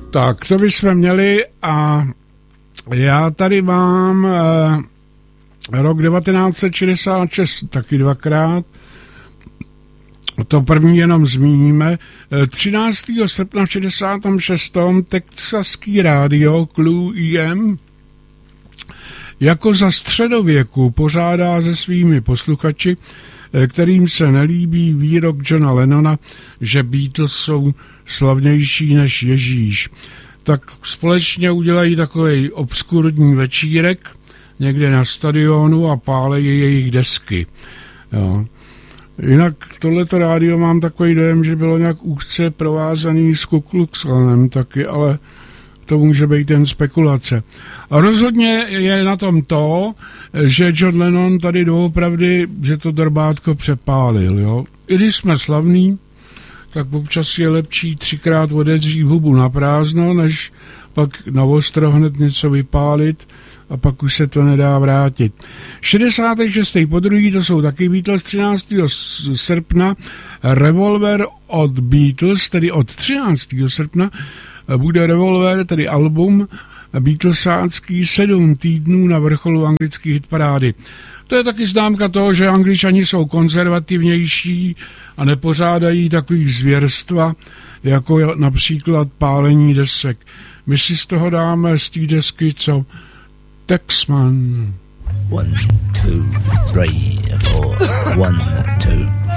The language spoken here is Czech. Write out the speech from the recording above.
Tak, to bychom měli a já tady mám rok 1966 taky dvakrát. To první jenom zmíníme. 13. srpna 66. Texaský rádio Clue EM jako za středověku pořádá se svými posluchači, kterým se nelíbí výrok Johna Lennona, že Beatles jsou slavnější než Ježíš. Tak společně udělají takový obskurní večírek někde na stadionu a pálejí jejich desky. Jo. Jinak tohleto rádio mám takový dojem, že bylo nějak úzce provázaný s Ku Klux Klanem taky, ale to může být jen spekulace. A rozhodně je na tom to, že John Lennon tady doopravdy, že to drbátko přepálil. Jo? I když jsme slavní, tak občas je lepší 3krát odedřít hubu na prázdno, než pak na ostro hned něco vypálit a pak už se to nedá vrátit. 66. podruhý, to jsou taky Beatles, 13. srpna, Revolver od Beatles, tedy od 13. srpna, bude Revolver, tedy album Beatlesácký 7 týdnů na vrcholu anglické hitparády. To je taky známka toho, že Angličani jsou konzervativnější a nepořádají takových zvěrstva, jako například pálení desek. My si z toho dáme z té desky, co Taxman. 1, 2, 3, 4, 1, 2